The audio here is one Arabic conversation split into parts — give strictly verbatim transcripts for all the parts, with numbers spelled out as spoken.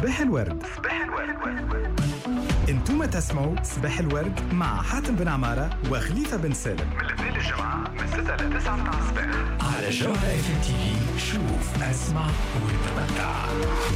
صباح الورد. صباح الورد. انتم تسمعوا صباح الورد مع حاتم بن عمارة وخليفة بن سالم من الاثنين للجمعة من ستة ل تسعة متاع الصباح على جوهرة اف ام تي في. شوف اسمع وتمتع.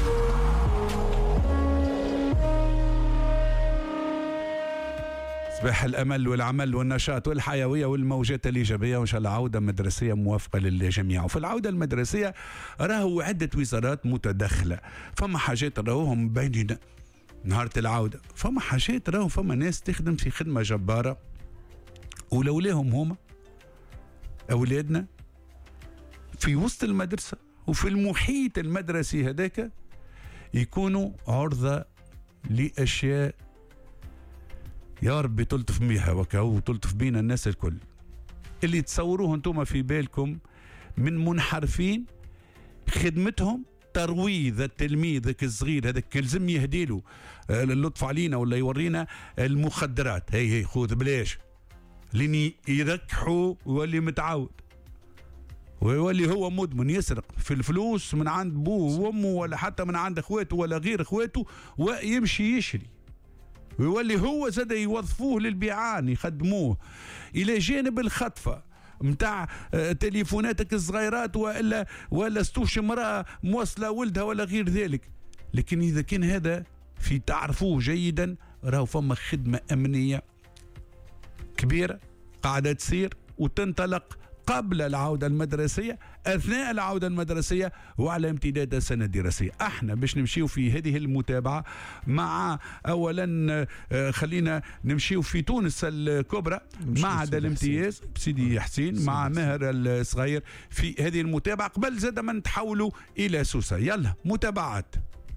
صباح الأمل والعمل والنشاط والحيوية والموجات الإيجابية وإن شاء الله عودة مدرسية موافقة للجميع. وفي العودة المدرسية راهو عدة وزارات متدخلة. فما حاجات راهوهم بيننا نهار العودة، فما حاجات راهو فما ناس تخدم في خدمة جبارة ولولاهم هما أولادنا في وسط المدرسة وفي المحيط المدرسي هذاك يكونوا عرضة لأشياء يا ربي تلطف بيها وكا وتلطف بينا الناس الكل اللي تصوروه انتم في بالكم من منحرفين خدمتهم ترويض التلميذ ذاك الصغير هذاك لازم يهديله اللطف علينا ولا يورينا المخدرات. هي هي خذ بلاش لين يركحوا ويولي متعود ويولي هو مدمن يسرق في الفلوس من عند بوه وامه ولا حتى من عند اخواته ولا غير اخواته ويمشي يشري ويولي هو زاد يوظفوه للبيعان يخدموه الى جانب الخطفه متاع تليفوناتك الصغيرات ولا ولا ستوش امراه موصله ولدها ولا غير ذلك. لكن اذا كان هذا في تعرفوه جيدا راهو فما خدمه امنيه كبيره قاعده تصير وتنطلق قبل العودة المدرسية أثناء العودة المدرسية وعلى امتداد السنة الدراسية. احنا باش نمشيو في هذه المتابعة مع أولا خلينا نمشيو في تونس الكبرى معهد الامتياز بسيدي حسين مع ماهر الصغير في هذه المتابعة قبل زاد ما نتحولوا إلى سوسة. يلا متابعات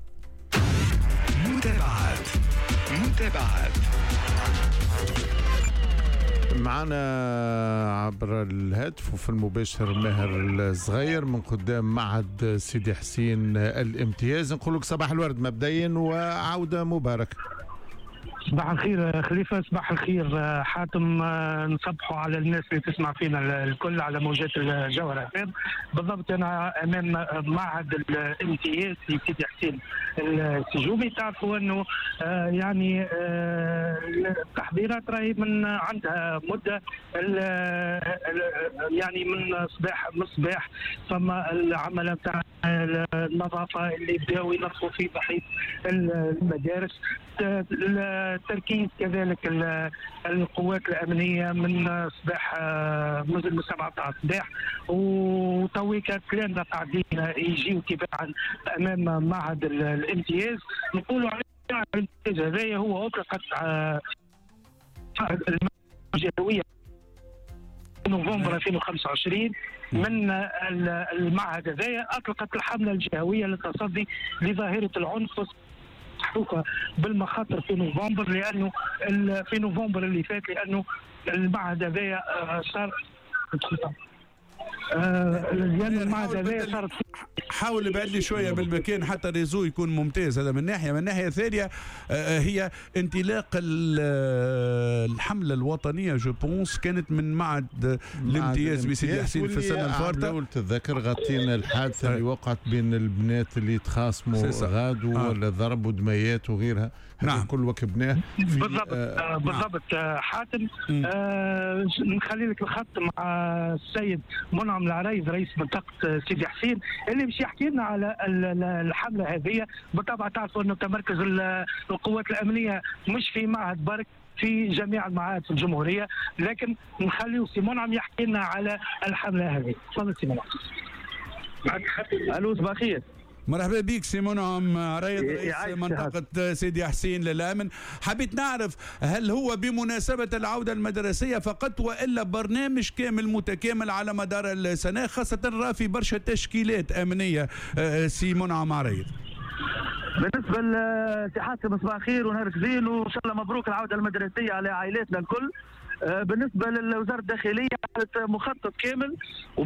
متابعات متابعات معنا عبر الهاتف وفي المباشر ماهر الصغير من قدام معهد سيدي حسين الامتياز. نقول لك صباح الورد مبدئيا وعودة مباركة. صباح الخير خليفة، صباح الخير حاتم. نصبحوا على الناس اللي تسمع فينا الكل على موجات الجوهرة. بالضبط أنا أمام معهد الامتياز في سيدي حسين السجومي. تعرفوا أنه يعني التحضيرات راهي من عندها مدة، يعني من صباح من صباح فما العمل بتاع النظافة اللي بداوا ينظفوا في بحيث المدارس. التركيز كذلك القوات الأمنية من صباح من سبعة عشر صباح وتويكا كلنا قاعدين يجيو تباعا أمام معهد الامتياز. نقولوا على الامتياز هذايا هو أطلقت الجهوية نوفمبر ألفين وخمسة وعشرين من المعهد هذايا أطلقت الحملة الجهوية للتصدي لظاهرة العنف محفوفة بالمخاطر في نوفمبر، لأنه في نوفمبر اللي فات لأنه المعهد هذايا صار لأن المعهد هذايا صارت حاول ابعد لي شويه بالمكان حتى الريزو يكون ممتاز. هذا من ناحيه. من ناحيه ثانيه هي انطلاق الحمله الوطنيه جو بونس كانت من معهد الامتياز بسيدي حسين في السنه الفارطه. لو تتذكر غطينا الحادثه اللي وقعت بين البنات اللي تخاصموا غادوا آه. ولا ضربوا دميات وغيرها. نعم كل وكبناه بالضبط. آه بالضبط آه حاتم. آه نخلي لك الخط مع السيد منعم العرايز رئيس منطقه سيدي حسين اللي باش يحكي لنا على الحمله هذه. بالطبع تعرفوا انه تمركز القوات الامنيه مش في معهد برك، في جميع المعاهد في الجمهوريه، لكن نخليو سي منعم يحكي لنا على الحمله هذه. تفضل سي منعم. الو صباح الخير. مرحبا بك سي منعم عرايض رئيس منطقة سيدي حسين للأمن. حبيت نعرف هل هو بمناسبة العودة المدرسية فقط وإلا برنامج كامل متكامل على مدار السنة، خاصة راه في برشا تشكيلات أمنية سي منعم عرايض؟ بالنسبة لسي حاتم صباح الخير ونهارك زين وإن شاء الله مبروك العودة المدرسية على عائلاتنا الكل. بالنسبة للوزارة الداخلية مخطط كامل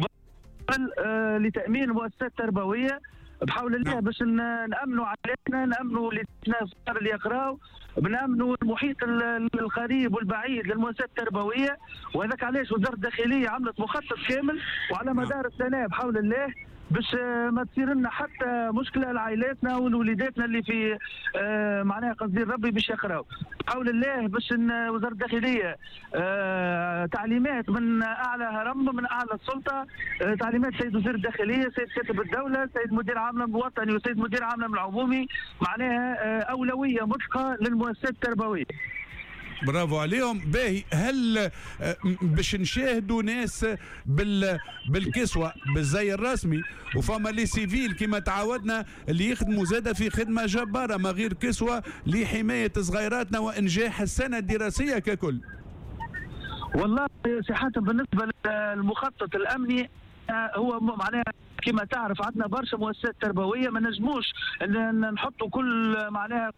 لتأمين المؤسسات التربوية بحول الله باش نأمنوا علينا، نأمنوا الناس اللي يقراوا، بنأمنوا المحيط القريب والبعيد للمؤسسات التربوية. وهذاك علاش وزارة الداخلية عملت مخطط كامل وعلى مدار السنة بحول الله باش ما تصير لنا حتى مشكله لعائلاتنا ولوليداتنا اللي في آه معناها قصدي ربي باش يقراوا. بحول الله باش وزاره الداخليه آه تعليمات من اعلى هرم من اعلى السلطه، آه تعليمات سيد وزير الداخليه، سيد كاتب الدوله، سيد مدير عام الوطني وسيد مدير عام العمومي، معناها آه اولويه مطلقه للمؤسسات التربويه. برافو عليهم. باهي، هل باش نشاهدوا ناس بال بالكسوه بالزي الرسمي وفما لي سيفيل كما تعودنا اللي يخدموا زاده في خدمه جباره ما غير كسوه لحمايه صغيراتنا وانجاح السنه الدراسيه ككل؟ والله صراحه بالنسبه للمخطط الامني هو معناها كما تعرف عندنا برشا مؤسسات تربويه ما نجموش نحطوا كل معناها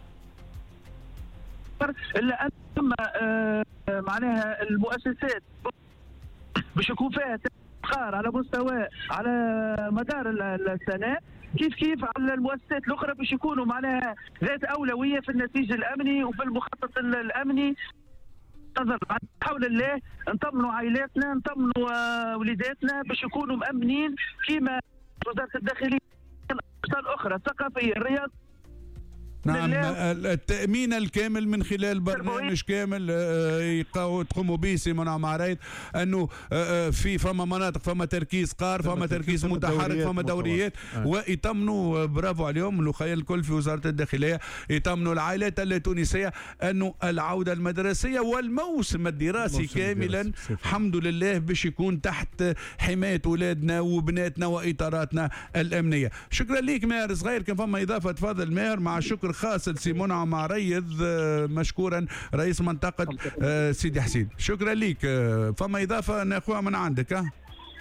الا ان ثم آه معناها المؤسسات باش يكون فيها تقار على مستوى على مدار السنه كيف كيف على المؤسسات الاخرى باش يكونوا معناها ذات اولويه في النتيجه الامني وفي المخطط الامني. حول الله نطمنوا عائلاتنا نطمنوا آه وليداتنا باش يكونوا مامنين كما وزاره الداخليه الاخرى الثقافيه الرياضيه. نعم، التأمين الكامل من خلال برنامج كامل تقوموا به سيمون عماريت أنه في فما مناطق فما تركيز قار فما تركيز متحرك فما دوريات ويطمنوا برافو عليهم الأخوة الكل في وزارة الداخلية يطمنوا العائلات التونسية أنه العودة المدرسية والموسم الدراسي كاملا الحمد لله باش يكون تحت حماية أولادنا وبناتنا وإطاراتنا الأمنية. شكرا ليك ماهر صغير. كان فما إضافة تفضل ماهر مع شكر خاص لسيمون عماريض مشكورا رئيس منطقة سيدي حسين. شكرا لك. فما إضافة ناخوها من عندك؟ ها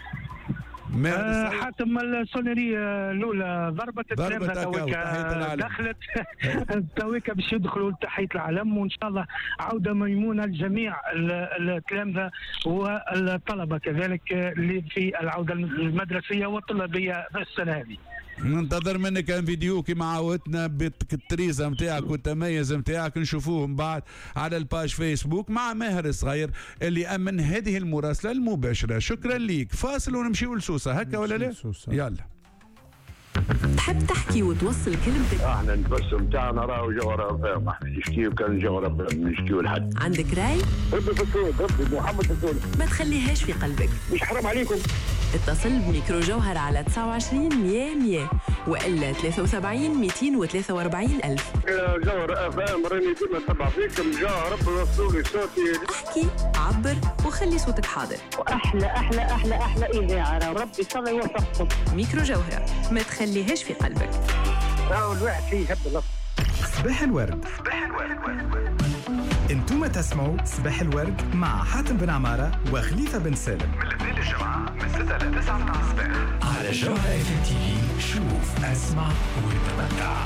أه حاتم السونري الاولى ضربت ضربت دخلت تويكا باش يدخلوا لتحيه العلم وان شاء الله عوده ميمونه لجميع التلامذه والطلبه كذلك اللي في العوده المدرسيه والطلابيه السنه هذه. ننتظر منك ان فيديو كما عودتنا بالتريزه نتاعك والتميز نتاعك نشوفوه من بعد على الباج فيسبوك مع ماهر صغير اللي امن هذه المراسله المباشره. شكرا ليك. فاصل ونمشيو لسوسه هكا ولا لا؟ يلا. تحب تحكي وتوصل كلمتك؟ احنا التبسم تاعنا راهو جوهره فاهم، احنا نشكيو كان جوهره نشكيو لحد. عندك راي؟ ربي فسول ربي محمد فسول ما تخليهاش في قلبك. مش حرام عليكم. اتصل بميكرو جوهر على تسعة وعشرين مية مية والا ثلاثة وسبعين مئتين وثلاثة وأربعين ألف. يا جوهر افهم راني ديما نتبع فيكم جا ربي وصلوا لي صوتي. احكي عبر وخلي صوتك حاضر. واحلى احلى احلى احلى اذاعه ربي صلي وفقكم. ميكرو جوهره ما تخليهاش في قلبك. راهو الواحد فيه يحب اللطف. صباح الورد. صباح الورد. انتم تسمعوا صباح الورد مع حاتم بن عمارة وخليفة بن سالم من الاثنين للجمعة من ستة ل تسعة متاع الصباح على جوهرة اف ام تي في. شوف اسمع وتمتع.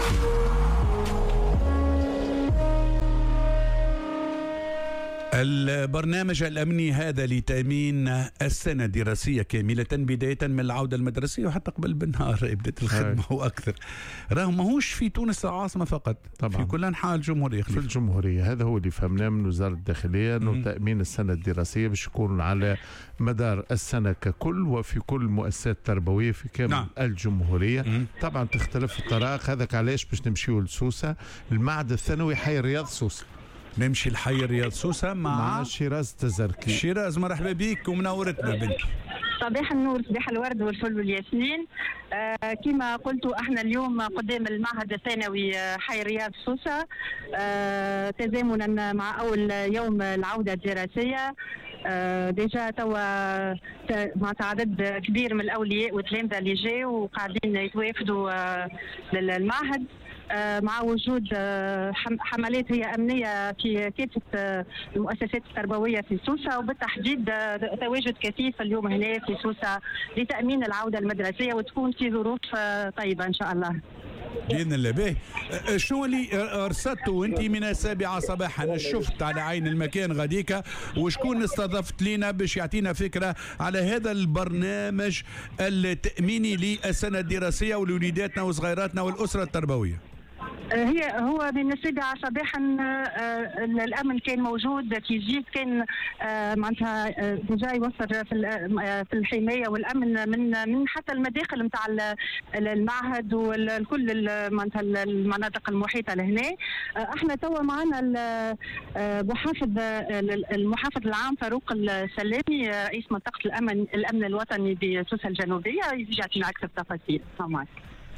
البرنامج الأمني هذا لتأمين السنة الدراسية كاملة بداية من العودة المدرسية وحتى قبل بالنهار بدأت الخدمة وأكثر. راهو ماهوش في تونس العاصمة فقط طبعا. في كل أنحاء الجمهورية. في الجمهورية هذا هو اللي فهمناه من وزارة الداخلية أنه تأمين السنة الدراسية باش يكون على مدار السنة ككل وفي كل مؤسسات تربوية في كامل نعم. الجمهورية. مم. طبعا تختلف الطرائق. هذاك علاش باش نمشيو لسوسة المعهد الثانوي حي رياض سوسة. نمشي الحي رياض سوسة مع, مع شيراز تزركي. شيراز مرحبا بك ومنورتنا بنتي. صباح النور صباح الورد والفل والياسمين. آه كما قلتوا احنا اليوم قدام المعهد الثانوي حي رياض سوسة آه تزامنا مع اول يوم العودة الدراسية. آه ديجا توا مع عدد كبير من الاولياء والتلامذة اللي جاوا وقاعدين يتوافدوا آه للمعهد مع وجود حملات هي أمنية في كافة المؤسسات التربوية في سوسة وبالتحديد تواجد كثيف اليوم هنا في سوسة لتأمين العودة المدرسية وتكون في ظروف طيبة إن شاء الله بإذن الله. باهي شنو اللي رصدتوا أنت من السابعة صباحا؟ شفت على عين المكان غاديكا وشكون استضفت لنا باش يعطينا فكرة على هذا البرنامج التأميني للسنة الدراسية ولوليداتنا وصغيراتنا والأسرة التربوية؟ هي هو من السابعة صباحا الامن كان موجود، كي جيت كان معناتها ديجا يوصل في في الحمايه والامن من من حتى المداخل نتاع المعهد وكل معناتها المناطق المحيطه لهنا. احنا توا معنا المحافظ المحافظ العام فاروق السلامي رئيس منطقه الامن الامن الوطني بسوسه الجنوبيه، يجي يعطينا اكثر تفاصيل. معك.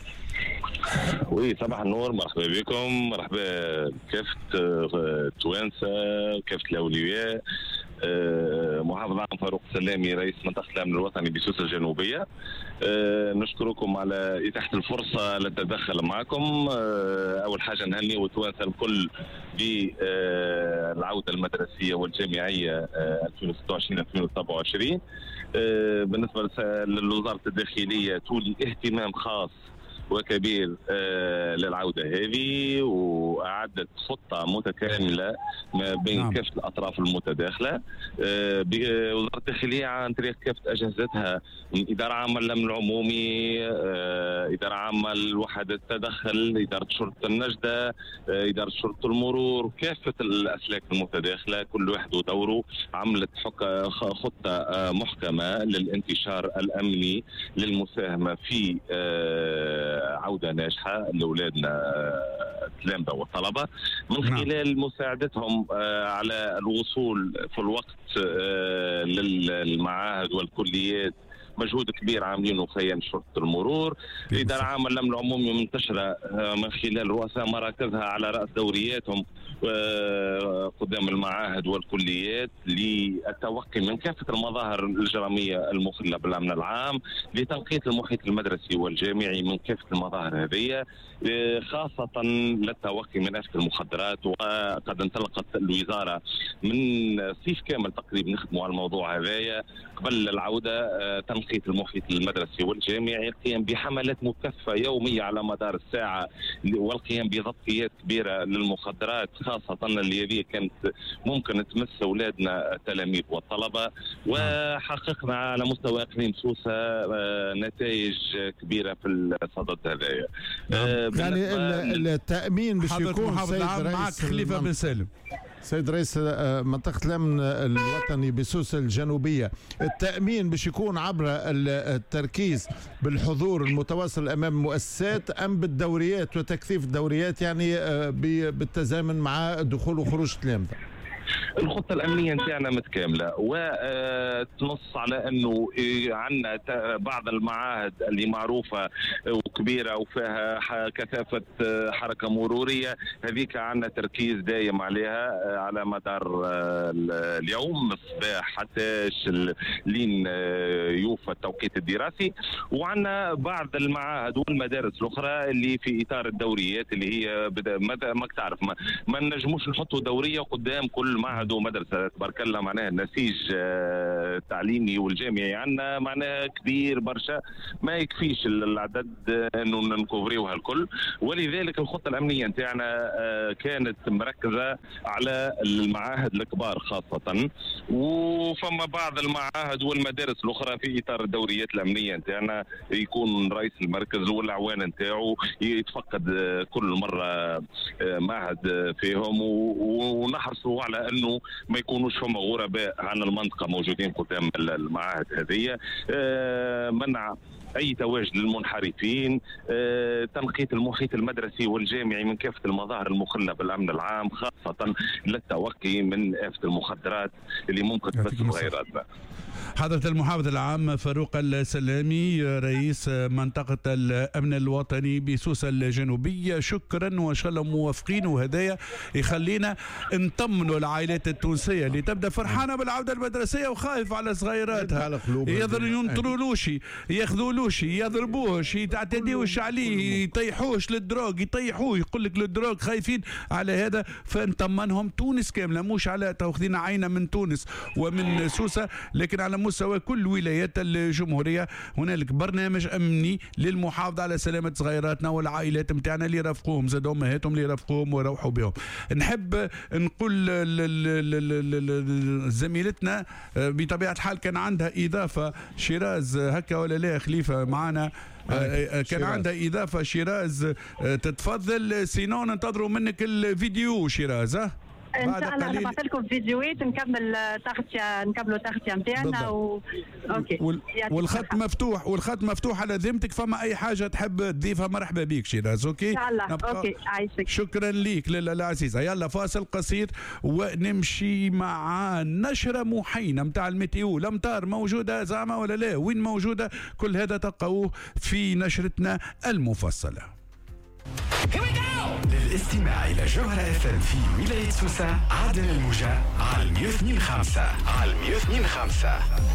وي صباح النور، مرحبا بكم، مرحبا كافة التوانسة كافة الأولياء. محافظ عام فاروق السلامي رئيس منطقة الأمن الوطني بسوسة الجنوبية. نشكركم على إتاحة الفرصة للتدخل معكم. أول حاجة نهني والتوانسة الكل بالعودة المدرسية والجامعية ألفين وستة وعشرين ألفين وسبعة وعشرين. بالنسبة لوزارة الداخلية تولي اهتمام خاص وكبير آه للعودة هذه، وأعدت خطة متكاملة ما بين نعم. كافة الأطراف المتداخلة. آه وزارة الداخلية عن طريق كافة أجهزتها من إدارة عامة الأمن العمومي، آه إدارة عامة لوحدة التدخل، إدارة شرطة النجدة، آه إدارة شرطة المرور، كافة الأسلاك المتداخلة كل واحد ودوره عملت خطة آه محكمة للانتشار الأمني للمساهمة في آه عودة ناجحة لأولادنا التلامذة والطلبة من خلال مساعدتهم على الوصول في الوقت للمعاهد والكليات. مجهود كبير عاملينه خيام شرطة المرور. الإدارة العامة للأمن العمومي منتشرة من خلال رؤساء مراكزها على رأس دورياتهم قدام المعاهد والكليات للتوقي من كافة المظاهر الإجرامية المخلة بالأمن العام، لتنقية المحيط المدرسي والجامعي من كافة المظاهر هذه، خاصة للتوقي من آفة المخدرات. وقد انطلقت الوزارة من صيف كامل تقريبا نخدموا على الموضوع هذايا قبل العودة، تنقية المحيط المدرسي والجامعي، القيام بحملات مكثفة يومية على مدار الساعة، والقيام بضبطيات كبيرة للمخدرات خاصة اللي هذه كانت ممكن تمس أولادنا التلاميذ والطلبة. وحققنا على مستوى إقليم سوسة نتائج كبيرة في الصدد هذايا. يعني التأمين باش يكون سيد معك خليفة بن سالم. سيد رئيس منطقة الأمن الوطني بسوسة الجنوبية، التأمين باش يكون عبر التركيز بالحضور المتواصل أمام المؤسسات أم بالدوريات وتكثيف الدوريات، يعني بالتزامن مع دخول وخروج التلامذة؟ الخطة الأمنية نتاعنا متكاملة وتنص على أنه عندنا بعض المعاهد اللي معروفة وكبيرة وفيها كثافة حركة مرورية، هذيك عندنا تركيز دايم عليها على مدار اليوم الصباح حتى لين يوفى التوقيت الدراسي. وعندنا بعض المعاهد والمدارس الأخرى اللي في إطار الدوريات اللي هي ما تعرف ما, ما نجموش نحطوا دورية قدام كل معهد ومدرسة. تبارك الله معناها النسيج التعليمي والجامعي عندنا معناها كبير برشا، ما يكفيش العدد انه نكوفريوها الكل. ولذلك الخطة الأمنية نتاعنا كانت مركزة على المعاهد الكبار خاصة، وفما بعض المعاهد والمدارس الأخرى في إطار الدوريات الأمنية نتاعنا يكون رئيس المركز والأعوان نتاعو يتفقد كل مرة معهد فيهم، ونحرصوا على انه ما يكونوش فما غرباء عن المنطقه موجودين قدام المعاهد هذه. منع اي تواجد للمنحرفين، تنقية المحيط المدرسي والجامعي من كافه المظاهر المخله بالامن العام، خاصه للتوقي من آفة المخدرات اللي ممكن تمس غيراتنا. حضرة المحافظ العام فاروق السلامي رئيس منطقة الأمن الوطني بسوسة الجنوبية، شكرا وإن شاء الله موافقين، وهدايا يخلينا نطمنوا العائلات التونسية اللي تبدأ فرحانة بالعودة المدرسية وخايف على صغيراتها، ينطرولوش ياخذولوش يضربوش يتعتديوش عليه يطيحوش للدروغ يطيحوه يقول لك للدروغ، خايفين على هذا. فنطمنهم تونس كاملة، مش على تاخذين عينة من تونس ومن سوسة، لكن على مستوى كل ولايات الجمهورية هنالك برنامج أمني للمحافظة على سلامة صغيراتنا والعائلات متاعنا اللي يرافقوهم، زاد أمهاتهم اللي يرافقوهم ويروحوا بهم. نحب نقول زميلتنا بطبيعة الحال كان عندها إضافة شيراز هكا ولا لا خليفة؟ خليفة معنا كان عندها إضافة شيراز تتفضل، سينو ننتظروا منك الفيديو شيراز. ها ان شاء الله انا بعث لكم فيديوهات نكمل تغطيه نكملوا التغطيه نتاعنا و... اوكي وال... والخط مفتوح والخط مفتوح على ذمتك، فما اي حاجه تحب تضيفها مرحبا بك شيراز. اوكي ان شاء الله. اوكي عايشك. شكرا ليك لاله العزيزه. يلا فاصل قصير ونمشي مع نشره محينه نتاع الميتيو. الامطار موجوده زعما ولا لا؟ وين موجوده؟ كل هذا تلقوه في نشرتنا المفصله. للاستماع إلى جوهرة اف ام في ولاية سوسة عدن الموجة على مية واثنين وخمسة على مية واثنين وخمسة.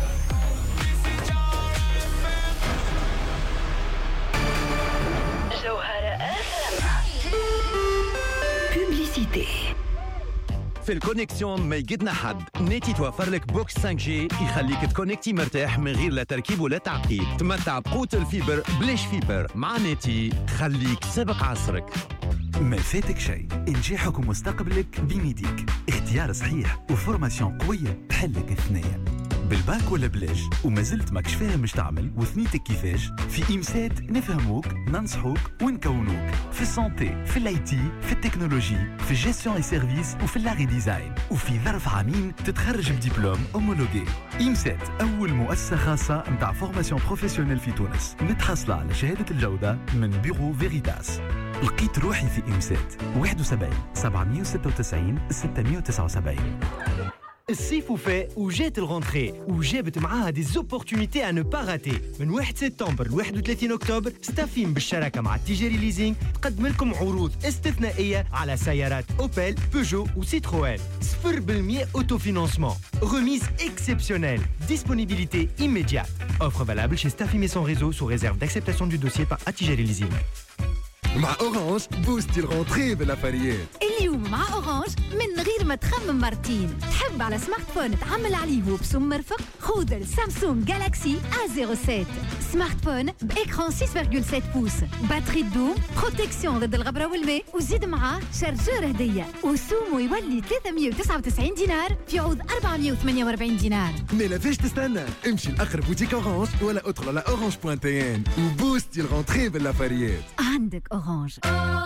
جوهرة اف ام. بوبليسيتي. في الكونيكسيون ما يقدنا حد. ناتي توفر لك بوكس خمسة جي يخليك تكونكتي مرتاح من غير لا تركيب ولا تعقيد. تمتع بقوة الفيبر بلاش فيبر. مع ناتي خليك سابق عصرك. ما فاتك شيء، نجاحك ومستقبلك بميديك. اختيار صحيح وفورماسيون قوية تحلك الثنية. بالباك ولا بلاش وما زلت ماكش فاهم مش تعمل وثنيتك كيفاش؟ في إمسات نفهموك ننصحوك ونكونوك. في السانتي، في الاي تي، في التكنولوجي، في الجيستيون اي سيرفيس وفي اللاغي ديزاين. وفي ظرف عامين تتخرج بدبلوم اومولوجي. إمسات أول مؤسسة خاصة متاع فورماسيون بروفيسيونيل في تونس، متحصلة على شهادة الجودة من بيرو فيريتاس. لقيت روحي في إمسات. واحد وسبعين سبعمية وستة وتسعين ستمية وتسعة وسبعين. الصيف وفاء وجات الغونتري وجابت معاها دي زوبورتونيتي ان با راتي. من واحد سبتمبر ل واحد وثلاثين اكتوبر ستافيم بالشراكه مع التجاري ليزينغ تقدم لكم عروض استثنائيه على سيارات اوبل بيجو وسيتروين. صفر بالمية اوتو فينانسمون. ريميز اكسبسيونيل. ديسپونيبيليتي immédiate. Offre valable chez Stafim et son réseau sous réserve d'acceptation du dossier par Atijari Leasing. مع أورانج بوستي الغونتري بالأفريات. اليوم مع أورانج من غير ما تخمم مرتين. تحب على سمارت فون تعمل عليه وبسم مرفق؟ خذ السامسونج جالاكسي إيه صفر سبعة. سمارت فون بإكران ستة فاصلة سبعة بوس، باتري دوم، بروتكسيون ضد الغبرة والماء، وزيد معاه شارجور هدية. وسومو يولي ثلاثمية وتسعة وتسعين دينار في عوض أربعمية وثمانية وأربعين دينار. ما لافاش تستنى، امشي لأقرب بوتيك أورانج ولا ادخل على أورانج بوان تي إن وبوستي الغونتري بالأفريات. عندك أورانج.